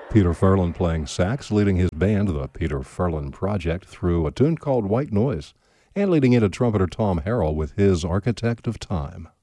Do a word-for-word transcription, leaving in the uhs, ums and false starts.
Peter Furlan playing sax, leading his band, the Peter Furlan Project, through a tune called White Noise, and leading in a trumpeter Tom Harrell with his Architect of Time.